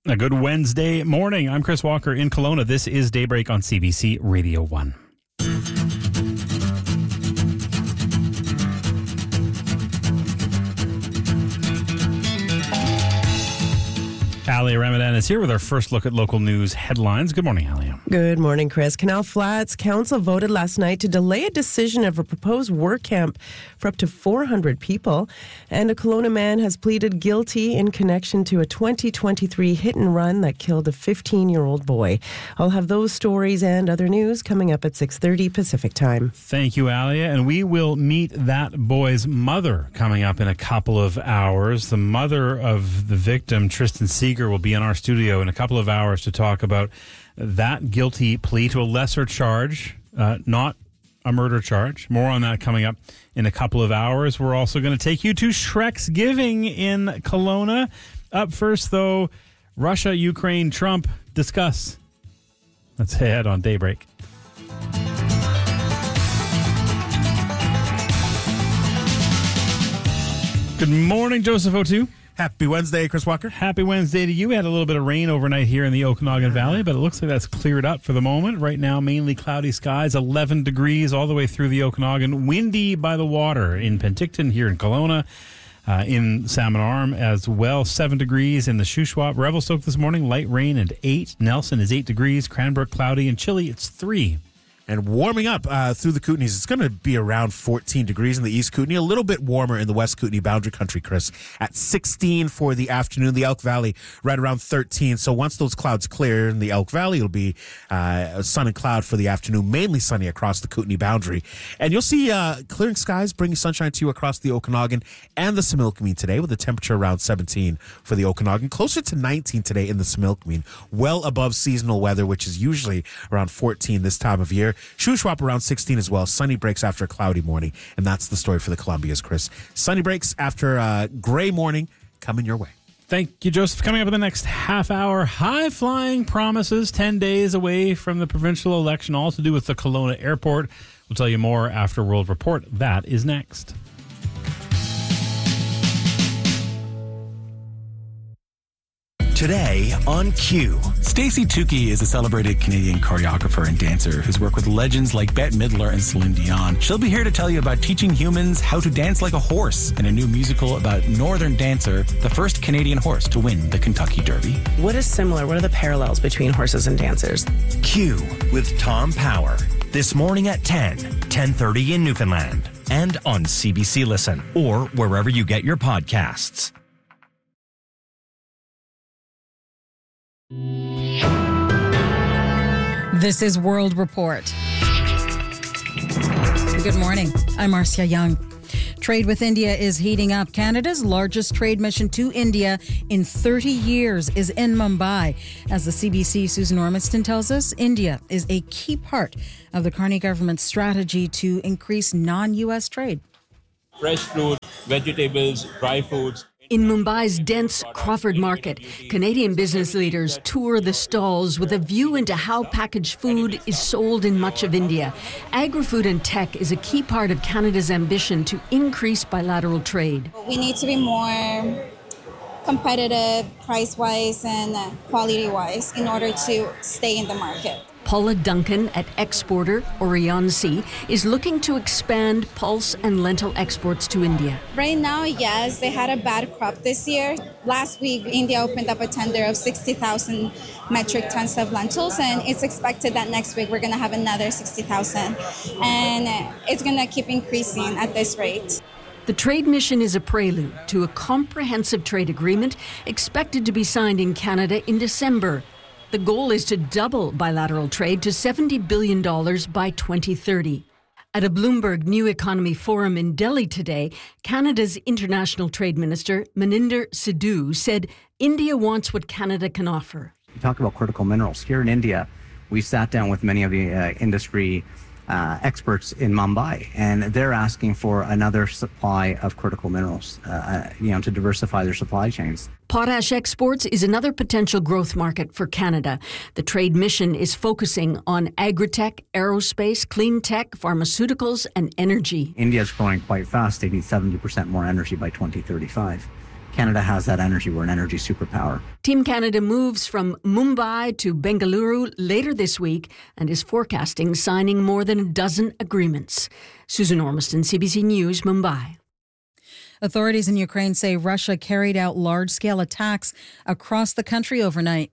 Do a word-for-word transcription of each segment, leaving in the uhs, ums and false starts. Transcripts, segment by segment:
A good Wednesday morning. I'm Chris Walker in Kelowna. This is Daybreak on C B C Radio one. Ali Ramadan is here with our first look at local news headlines. Good morning, Ali. Good morning, Chris. Canal Flats Council voted last night to delay a decision of a proposed work camp for up to four hundred people. And a Kelowna man has pleaded guilty in connection to a twenty twenty-three hit and run that killed a fifteen-year-old boy. I'll have those stories and other news coming up at six thirty Pacific time. Thank you, Alia. And we will meet that boy's mother coming up in a couple of hours. The mother of the victim, Tristan Seeger, will be in our studio in a couple of hours to talk about that guilty plea to a lesser charge, uh, not a murder charge. More on that coming up in a couple of hours. We're also going to take you to Shrek's Giving in Kelowna. Up first, though, Russia, Ukraine, Trump, discuss. Let's head on Daybreak. Good morning, Joseph O'Toole. Happy Wednesday, Chris Walker. Happy Wednesday to you. We had a little bit of rain overnight here in the Okanagan Valley, but it looks like that's cleared up for the moment. Right now, mainly cloudy skies, eleven degrees all the way through the Okanagan. Windy by the water in Penticton, here in Kelowna, uh, in Salmon Arm as well. seven degrees in the Shuswap. Revelstoke this morning, light rain and eight. Nelson is eight degrees. Cranbrook, cloudy. And Chile, it's three. And warming up uh, through the Kootenays. It's going to be around fourteen degrees in the East Kootenay, a little bit warmer in the West Kootenay boundary country, Chris, at sixteen for the afternoon. The Elk Valley right around thirteen. So once those clouds clear in the Elk Valley, it'll be uh, sun and cloud for the afternoon, mainly sunny across the Kootenay boundary. And you'll see uh, clearing skies bringing sunshine to you across the Okanagan and the Similkameen today, with a temperature around seventeen for the Okanagan, closer to nineteen today in the Similkameen, well above seasonal weather, which is usually around fourteen this time of year. Shuswap around sixteen as well. Sunny breaks after a cloudy morning. And that's the story for the Columbias, Chris. Sunny breaks after a gray morning coming your way. Thank you, Joseph. Coming up in the next half hour, high-flying promises ten days away from the provincial election, all to do with the Kelowna Airport. We'll tell you more after World Report. That is next. Today on Q. Stacey Tukey is a celebrated Canadian choreographer and dancer who's worked with legends like Bette Midler and Celine Dion. She'll be here to tell you about teaching humans how to dance like a horse in a new musical about Northern Dancer, the first Canadian horse to win the Kentucky Derby. What is similar? What are the parallels between horses and dancers? Q with Tom Power. This morning at ten, ten thirty in Newfoundland. And on C B C Listen or wherever you get your podcasts. This is World Report. Good morning. I'm Marcia Young. Trade with India is heating up. Canada's largest trade mission to India in thirty years is in Mumbai. As the C B C's Susan Ormiston tells us, India is a key part of the Carney government's strategy to increase non-U S trade. Fresh fruit, vegetables, dry foods. In Mumbai's dense Crawford Market, Canadian business leaders tour the stalls with a view into how packaged food is sold in much of India. Agri-food and tech is a key part of Canada's ambition to increase bilateral trade. We need to be more competitive price-wise and quality-wise in order to stay in the market. Paula Duncan at exporter Orion C is looking to expand pulse and lentil exports to India. Right now, yes, they had a bad crop this year. Last week, India opened up a tender of sixty thousand metric tons of lentils, and it's expected that next week we're going to have another sixty thousand. And it's going to keep increasing at this rate. The trade mission is a prelude to a comprehensive trade agreement expected to be signed in Canada in December. The goal is to double bilateral trade to seventy billion dollars by twenty thirty. At a Bloomberg New Economy Forum in Delhi today, Canada's International Trade Minister, Maninder Sidhu, said India wants what Canada can offer. You talk about critical minerals. Here in India, we sat down with many of the uh, industry uh, experts in Mumbai, and they're asking for another supply of critical minerals, uh, you know, to diversify their supply chains. Potash exports is another potential growth market for Canada. The trade mission is focusing on agri-tech, aerospace, clean tech, pharmaceuticals, and energy. India is growing quite fast. They need seventy percent more energy by twenty thirty-five. Canada has that energy. We're an energy superpower. Team Canada moves from Mumbai to Bengaluru later this week and is forecasting signing more than a dozen agreements. Susan Ormiston, C B C News, Mumbai. Authorities in Ukraine say Russia carried out large-scale attacks across the country overnight.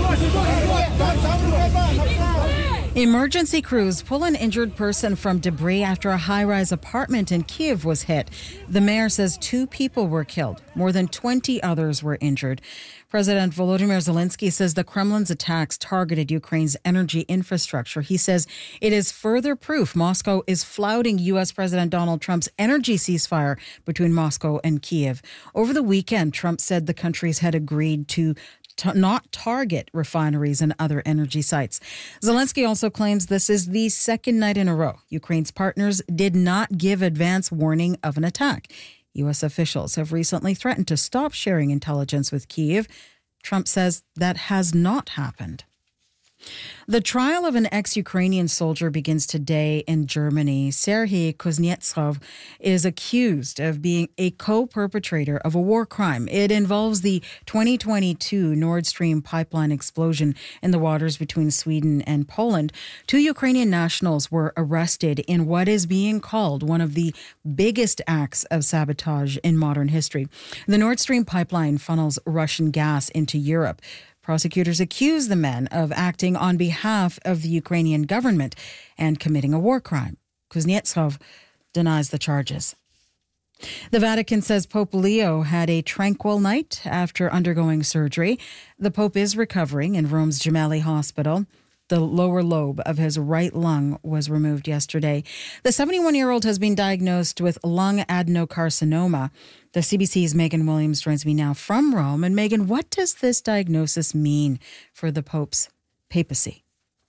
Emergency crews pull an injured person from debris after a high-rise apartment in Kyiv was hit. The mayor says two people were killed. More than twenty others were injured. President Volodymyr Zelensky says the Kremlin's attacks targeted Ukraine's energy infrastructure. He says it is further proof Moscow is flouting U S. President Donald Trump's energy ceasefire between Moscow and Kyiv. Over the weekend, Trump said the countries had agreed to To not target refineries and other energy sites. Zelensky also claims this is the second night in a row Ukraine's partners did not give advance warning of an attack. U S officials have recently threatened to stop sharing intelligence with Kyiv. Trump says that has not happened. The trial of an ex-Ukrainian soldier begins today in Germany. Serhiy Kuznetsov is accused of being a co-perpetrator of a war crime. It involves the twenty twenty-two Nord Stream pipeline explosion in the waters between Sweden and Poland. Two Ukrainian nationals were arrested in what is being called one of the biggest acts of sabotage in modern history. The Nord Stream pipeline funnels Russian gas into Europe. Prosecutors accuse the men of acting on behalf of the Ukrainian government and committing a war crime. Kuznetsov denies the charges. The Vatican says Pope Leo had a tranquil night after undergoing surgery. The Pope is recovering in Rome's Gemelli Hospital. The lower lobe of his right lung was removed yesterday. The seventy-one-year-old has been diagnosed with lung adenocarcinoma. The C B C's Megan Williams joins me now from Rome. And Megan, what does this diagnosis mean for the Pope's papacy?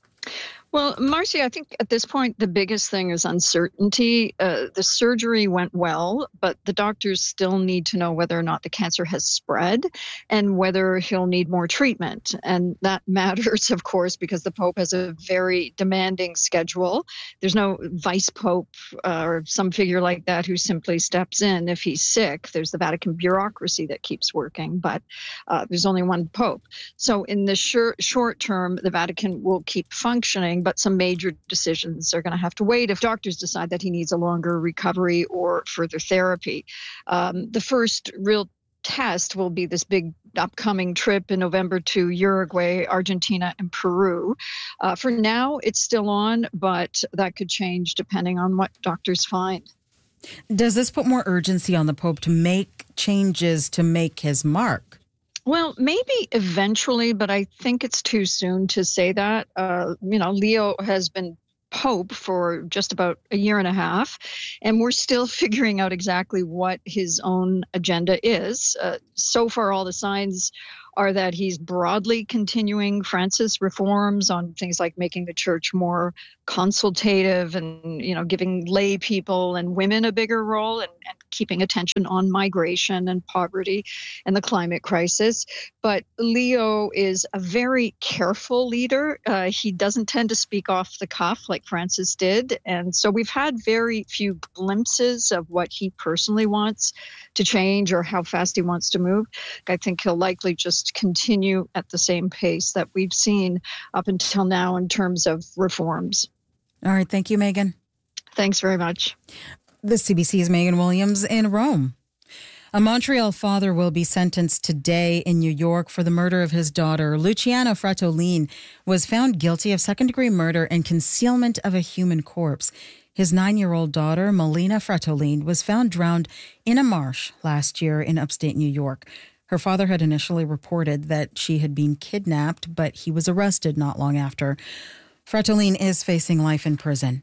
Well, Marcia, I think at this point, the biggest thing is uncertainty. Uh, the surgery went well, but the doctors still need to know whether or not the cancer has spread and whether he'll need more treatment. And that matters, of course, because the Pope has a very demanding schedule. There's no vice Pope uh, or some figure like that who simply steps in if he's sick. There's the Vatican bureaucracy that keeps working, but uh, there's only one Pope. So in the short, short term, the Vatican will keep functioning, but some major decisions are going to have to wait if doctors decide that he needs a longer recovery or further therapy. Um, the first real test will be this big upcoming trip in November to Uruguay, Argentina, and Peru. Uh, for now, it's still on, but that could change depending on what doctors find. Does this put more urgency on the Pope to make changes to make his mark? Well, maybe eventually, but I think it's too soon to say that. Uh, you know, Leo has been Pope for just about a year and a half, and we're still figuring out exactly what his own agenda is. Uh, so far, all the signs are that he's broadly continuing Francis reforms on things like making the church more consultative and, you know, giving lay people and women a bigger role and, and keeping attention on migration and poverty and the climate crisis. But Leo is a very careful leader. Uh, he doesn't tend to speak off the cuff like Francis did. And so we've had very few glimpses of what he personally wants to change or how fast he wants to move. I think he'll likely just continue at the same pace that we've seen up until now in terms of reforms. All right. Thank you, Megan. Thanks very much. The C B C's Megan Williams in Rome. A Montreal father will be sentenced today in New York for the murder of his daughter. Luciano Fratolin was found guilty of second-degree murder and concealment of a human corpse. His nine-year-old daughter, Melina Fratolin, was found drowned in a marsh last year in upstate New York. Her father had initially reported that she had been kidnapped, but he was arrested not long after. Fratolin is facing life in prison.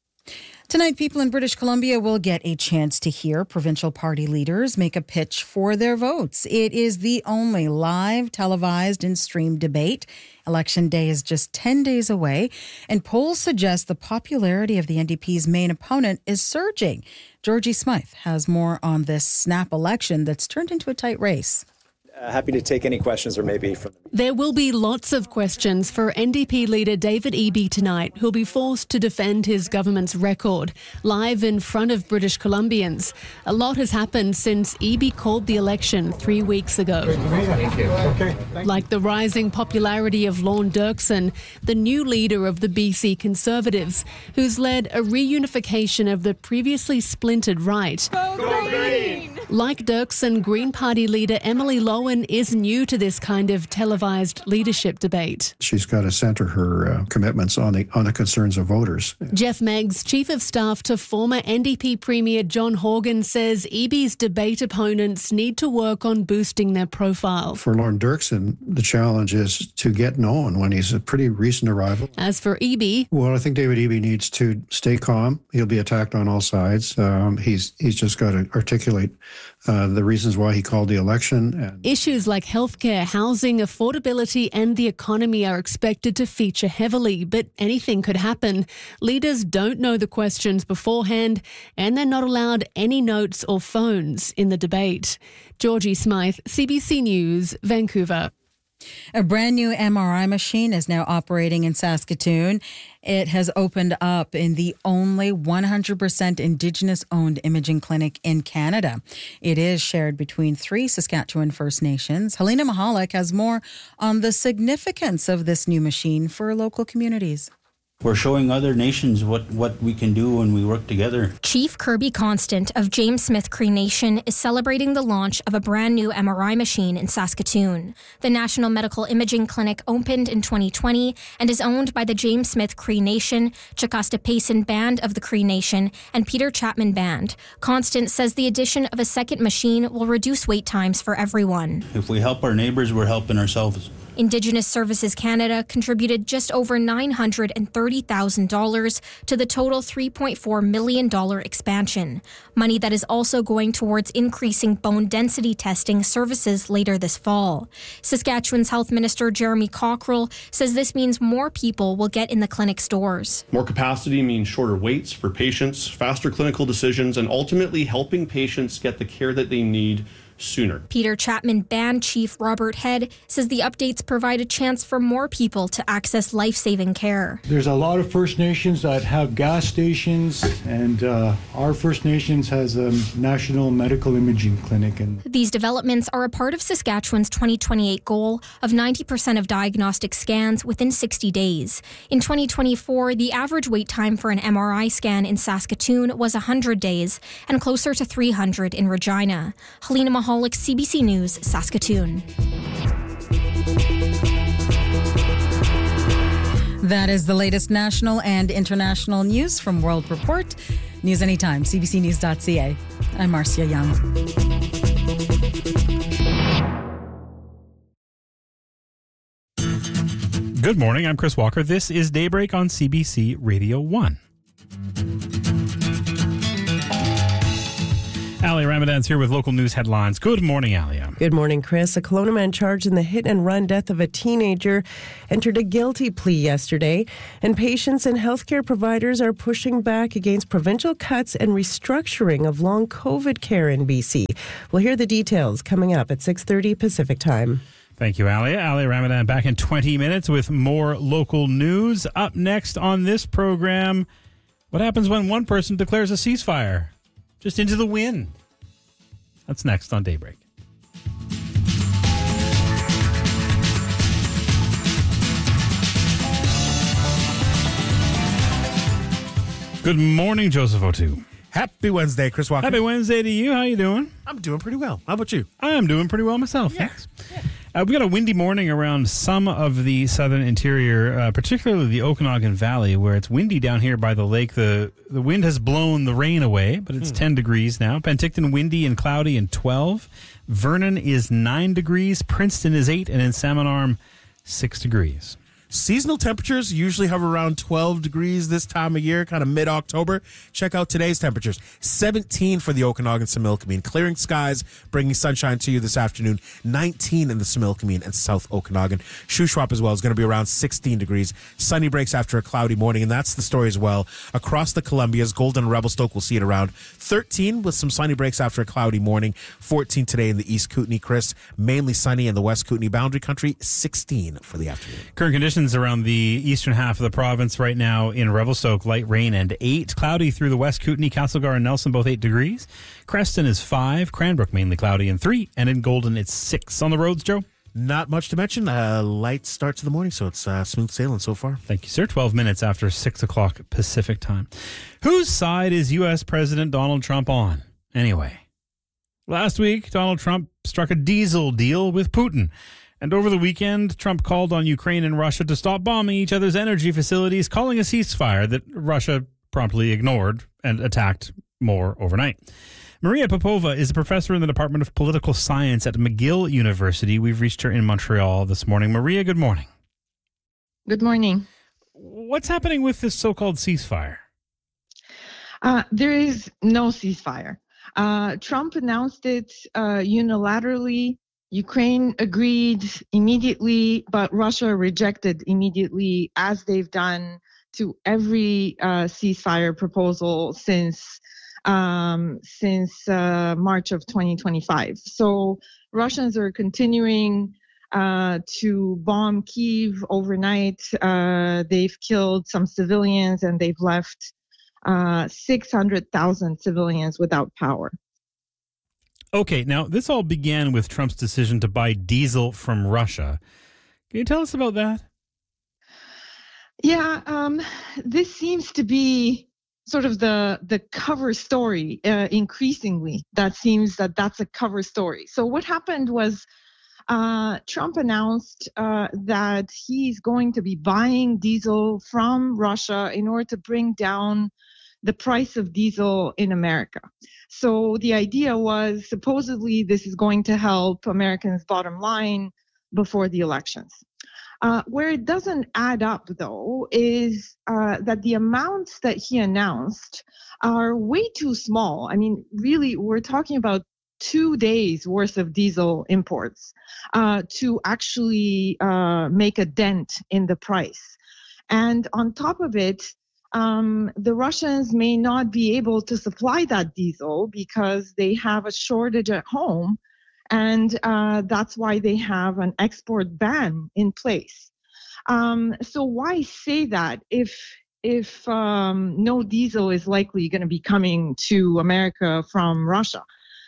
Tonight, people in British Columbia will get a chance to hear provincial party leaders make a pitch for their votes. It is the only live, televised, and streamed debate. Election day is just ten days away, and polls suggest the popularity of the N D P's main opponent is surging. Georgie Smythe has more on this snap election that's turned into a tight race. Uh, happy to take any questions or maybe from the There will be lots of questions for N D P leader David Eby tonight, who'll be forced to defend his government's record, live in front of British Columbians. A lot has happened since Eby called the election three weeks ago. Thank you. Okay. Like the rising popularity of Lorne Dirksen, the new leader of the B C Conservatives, who's led a reunification of the previously splintered right. Go Green! Like Dirksen, Green Party leader Emily Lowen is new to this kind of televised leadership debate. She's got to center her uh, commitments on the on the concerns of voters. Jeff Meggs, Chief of Staff to former N D P Premier John Horgan, says Eby's debate opponents need to work on boosting their profile. For Lorne Dirksen, the challenge is to get known when he's a pretty recent arrival. As for Eby, well, I think David Eby needs to stay calm. He'll be attacked on all sides. Um, he's he's just got to articulate uh, the reasons why he called the election. And issues like healthcare, housing, affordability and the economy are expected to feature heavily, but anything could happen. Leaders don't know the questions beforehand and they're not allowed any notes or phones in the debate. Georgie Smythe, C B C News, Vancouver. A brand new M R I machine is now operating in Saskatoon. It has opened up in the only one hundred percent Indigenous-owned imaging clinic in Canada. It is shared between three Saskatchewan First Nations. Helena Mahalik has more on the significance of this new machine for local communities. We're showing other nations what, what we can do when we work together. Chief Kirby Constant of James Smith Cree Nation is celebrating the launch of a brand new M R I machine in Saskatoon. The National Medical Imaging Clinic opened in twenty twenty and is owned by the James Smith Cree Nation, Jocasta Payson Band of the Cree Nation, and Peter Chapman Band. Constant says the addition of a second machine will reduce wait times for everyone. If we help our neighbors, we're helping ourselves. Indigenous Services Canada contributed just over nine hundred thirty thousand dollars to the total three point four million dollars expansion, money that is also going towards increasing bone density testing services later this fall. Saskatchewan's Health Minister Jeremy Cockrell says this means more people will get in the clinic's doors. More capacity means shorter waits for patients, faster clinical decisions, and ultimately helping patients get the care that they need sooner. Peter Chapman Band Chief Robert Head says the updates provide a chance for more people to access life-saving care. There's a lot of First Nations that have gas stations, and uh, our First Nations has a national medical imaging clinic. And these developments are a part of Saskatchewan's twenty twenty-eight goal of ninety percent of diagnostic scans within sixty days. In twenty twenty-four, the average wait time for an M R I scan in Saskatoon was one hundred days and closer to three hundred in Regina. Helena Mahalik, C B C News, Saskatoon. That is the latest national and international news from World Report. News anytime, c b c news dot c a. I'm Marcia Young. Good morning, I'm Chris Walker. This is Daybreak on C B C Radio one. Ali Ramadan's here with local news headlines. Good morning, Alia. Good morning, Chris. A Kelowna man charged in the hit-and-run death of a teenager entered a guilty plea yesterday, and patients and healthcare providers are pushing back against provincial cuts and restructuring of long COVID care in B C. We'll hear the details coming up at six thirty Pacific Time. Thank you, Ali. Ali Ramadan back in twenty minutes with more local news. Up next on this program, what happens when one person declares a ceasefire? Just into the wind. That's next on Daybreak. Good morning, Joseph O'Toole. Happy Wednesday, Chris Walker. Happy Wednesday to you. How you doing? I'm doing pretty well. How about you? I'm doing pretty well myself. Yeah. Thanks. Yeah. Uh, we got a windy morning around some of the southern interior, uh, particularly the Okanagan Valley, where it's windy down here by the lake. The the wind has blown the rain away, but it's hmm. ten degrees now. Penticton windy and cloudy and twelve. Vernon is nine degrees. Princeton is eight, and in Salmon Arm, six degrees. Seasonal temperatures usually hover around twelve degrees this time of year, kind of mid-October. Check out today's temperatures. seventeen for the Okanagan-Similkameen. Clearing skies, bringing sunshine to you this afternoon. nineteen in the Similkameen and South Okanagan. Shuswap as well is going to be around sixteen degrees. Sunny breaks after a cloudy morning, and that's the story as well. Across the Columbias, Golden and Revelstoke will see it around thirteen with some sunny breaks after a cloudy morning. fourteen today in the East Kootenay, Chris. Mainly sunny in the West Kootenay boundary country. sixteen for the afternoon. Current conditions around the eastern half of the province right now in Revelstoke, light rain and eight. Cloudy through the West Kootenay, Castlegar and Nelson, both eight degrees. Creston is five. Cranbrook mainly cloudy and three. And in Golden, it's six. On the roads, Joe? Not much to mention. Uh, light start to the morning, so it's uh, smooth sailing so far. Thank you, sir. twelve minutes after six o'clock Pacific time. Whose side is U S. President Donald Trump on? Anyway, last week, Donald Trump struck a diesel deal with Putin. And over the weekend, Trump called on Ukraine and Russia to stop bombing each other's energy facilities, calling a ceasefire that Russia promptly ignored and attacked more overnight. Maria Popova is a professor in the Department of Political Science at McGill University. We've reached her in Montreal this morning. Maria, good morning. Good morning. What's happening with this so-called ceasefire? Uh, there is no ceasefire. Uh, Trump announced it uh, unilaterally. Ukraine agreed immediately, but Russia rejected immediately, as they've done to every uh, ceasefire proposal since um, since uh, March of twenty twenty-five. So Russians are continuing uh, to bomb Kyiv overnight. Uh, they've killed some civilians and they've left uh, six hundred thousand civilians without power. Okay, now this all began with Trump's decision to buy diesel from Russia. Can you tell us about that? Yeah, um, this seems to be sort of the the cover story uh, increasingly. That seems that that's a cover story. So what happened was uh, Trump announced uh, that he's going to be buying diesel from Russia in order to bring down the price of diesel in America. So the idea was supposedly this is going to help Americans' bottom line before the elections. Uh, where it doesn't add up, though, is uh, that the amounts that he announced are way too small. I mean, really, we're talking about two days worth of diesel imports uh, to actually uh, make a dent in the price. And on top of it, Um, the Russians may not be able to supply that diesel because they have a shortage at home, and uh, that's why they have an export ban in place. Um, so why say that if if um, no diesel is likely going to be coming to America from Russia?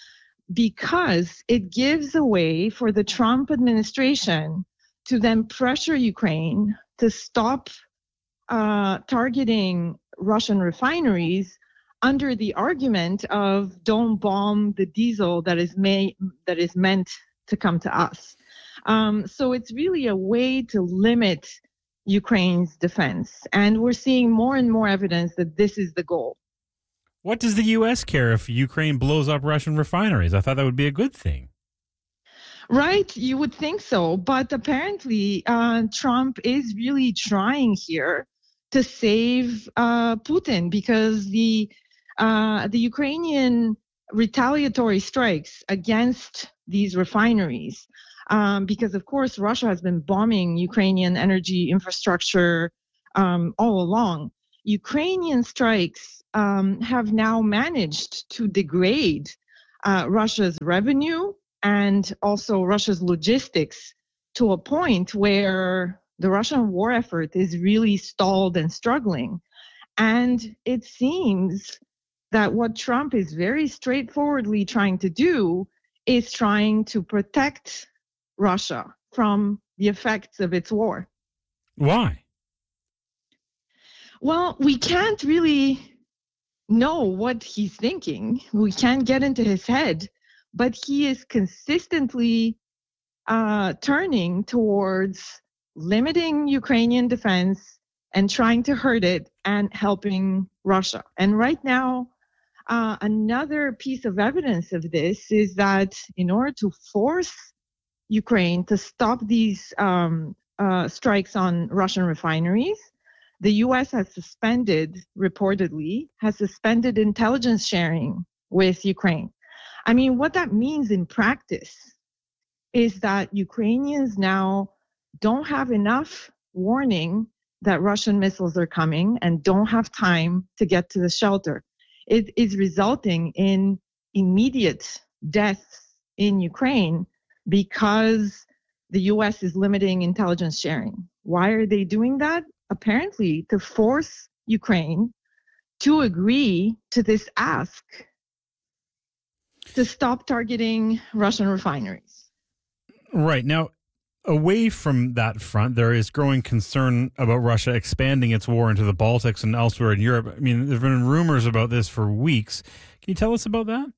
Because it gives a way for the Trump administration to then pressure Ukraine to stop Uh, targeting Russian refineries under the argument of don't bomb the diesel that is may that is meant to come to us. Um, so it's really a way to limit Ukraine's defense, and we're seeing more and more evidence that this is the goal. What does the U S care if Ukraine blows up Russian refineries? I thought that would be a good thing. Right, you would think so, but apparently uh, Trump is really trying here to save uh, Putin, because the uh, the Ukrainian retaliatory strikes against these refineries, um, because of course Russia has been bombing Ukrainian energy infrastructure um, all along. Ukrainian strikes um, have now managed to degrade uh, Russia's revenue and also Russia's logistics to a point where the Russian war effort is really stalled and struggling. And it seems that what Trump is very straightforwardly trying to do is trying to protect Russia from the effects of its war. Why? Well, we can't really know what he's thinking. We can't get into his head, but he is consistently uh, turning towards limiting Ukrainian defense and trying to hurt it and helping Russia. And right now, uh, another piece of evidence of this is that in order to force Ukraine to stop these um, uh, strikes on Russian refineries. The U S has suspended, reportedly, has suspended intelligence sharing with Ukraine. I mean, what that means in practice is that Ukrainians now don't have enough warning that Russian missiles are coming and don't have time to get to the shelter. It is resulting in immediate deaths in Ukraine because the U S is limiting intelligence sharing. Why are they doing that? Apparently to force Ukraine to agree to this ask to stop targeting Russian refineries. Right. Now, away from that front, there is growing concern about Russia expanding its war into the Baltics and elsewhere in Europe. I mean, there have been rumors about this for weeks. Can you tell us about that?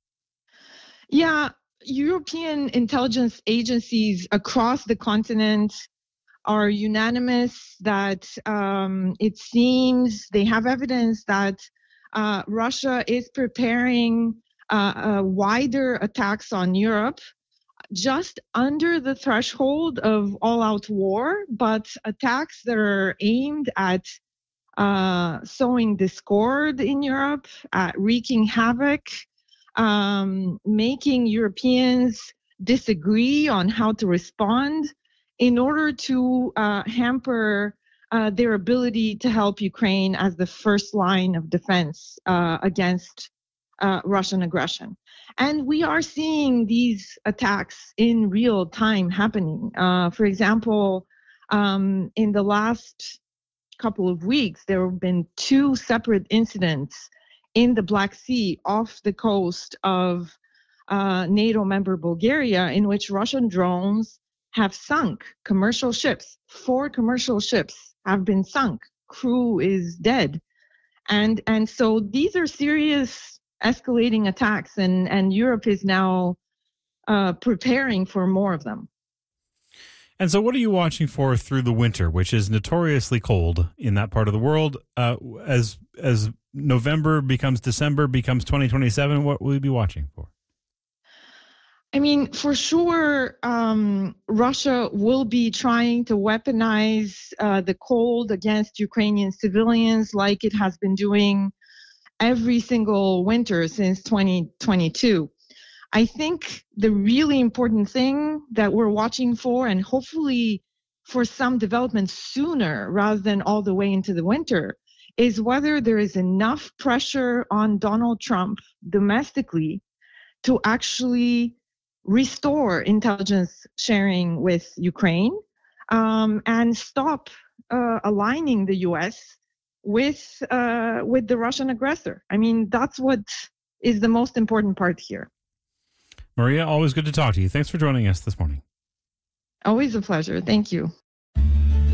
Yeah, European intelligence agencies across the continent are unanimous that um, it seems they have evidence that uh, Russia is preparing uh, uh, wider attacks on Europe, just under the threshold of all-out war, but attacks that are aimed at uh, sowing discord in Europe, at wreaking havoc, um, making Europeans disagree on how to respond in order to uh, hamper uh, their ability to help Ukraine as the first line of defense uh, against uh, Russian aggression. And we are seeing these attacks in real time happening. Uh, for example, um, in the last couple of weeks, there have been two separate incidents in the Black Sea off the coast of uh, NATO member Bulgaria, in which Russian drones have sunk commercial ships. Four commercial ships have been sunk. Crew is dead. And, and so these are serious escalating attacks, and, and Europe is now uh, preparing for more of them. And so what are you watching for through the winter, which is notoriously cold in that part of the world? Uh, as as November becomes December, becomes twenty twenty-seven, what will you be watching for? I mean, for sure, um, Russia will be trying to weaponize uh, the cold against Ukrainian civilians like it has been doing every single winter since twenty twenty-two. I think the really important thing that we're watching for, and hopefully for some development sooner rather than all the way into the winter, is whether there is enough pressure on Donald Trump domestically to actually restore intelligence sharing with Ukraine um, and stop uh, aligning the U S with uh, with the Russian aggressor. I mean, that's what is the most important part here. Maria, always good to talk to you. Thanks for joining us this morning. Always a pleasure. Thank you.